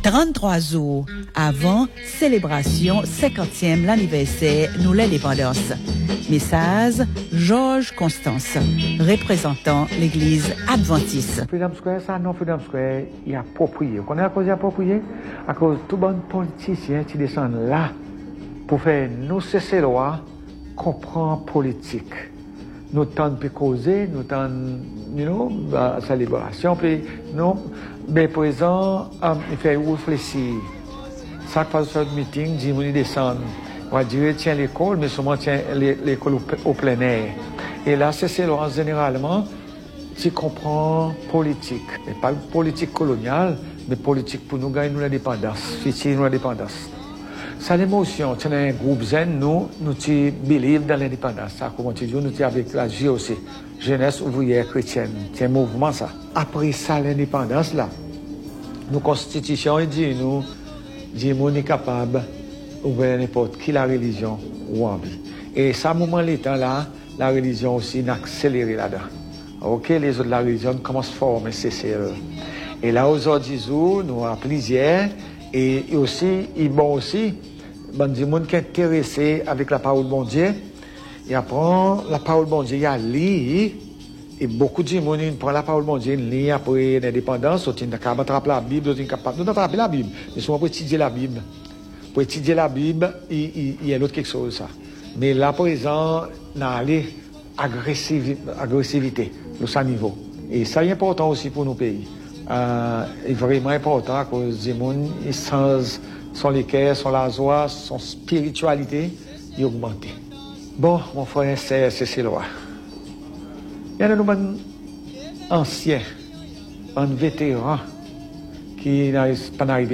33 jours avant célébration 50e l'anniversaire nous l'indépendance. Message Georges Constance, représentant l'église adventiste. Freedom Square, ça non Freedom Square, il est approprié. On est à cause d'approprié, à cause de tout bon politicien qui descend là pour faire nous cesser loi, comprendre politique. Nous tentons de causer, nous tentons, célébration, puis nous, mais présent, il fait réfléchir. Ça passe sur le meeting, dit, on descend. On va dire, tiens l'école, mais souvent, tiens l'école au plein air. Et là, c'est loi, généralement, qui comprend politique. Et pas politique coloniale, mais politique pour nous gagner l'indépendance, fixer l'indépendance. Ça l'émotion, c'est un groupe zen, nous believe dans l'indépendance. Ça, comment tu dis, nous avec la JOC, Jeunesse ouvrière chrétienne. C'est un mouvement, ça. Après ça, l'indépendance, là, nos constitutions, dit, nous est capable d'ouvrir n'importe qui la religion ou envie. Et ça, moment l'état là, la religion aussi n'a accéléré là-dedans. Ok, les autres, la religion commencent à former CCE. Et là, aujourd'hui, nous avons plusieurs, et aussi, ils vont aussi, des gens qui sont intéressés avec la parole de bon Dieu, ils apprennent la parole de bon Dieu, ils la lisent, et beaucoup de gens prennent la parole de bon Dieu, ils lisent après l'indépendance, ils sont capables d'attraper la Bible, ils sont capables d'attraper la Bible, mais souvent pour étudier la Bible. Pour étudier la Bible, il y a l'autre quelque chose, ça. Mais là, par exemple, on a allé agressivité, de ce niveau. Et ça est important aussi pour nos pays. C'est vraiment important à cause des gens, son l'équerre, son la joie, son spiritualité, est augmentée. Bon, mon frère, c'est loi. Il y en a nous anciens, un vétéran qui n'arrive pas à arriver.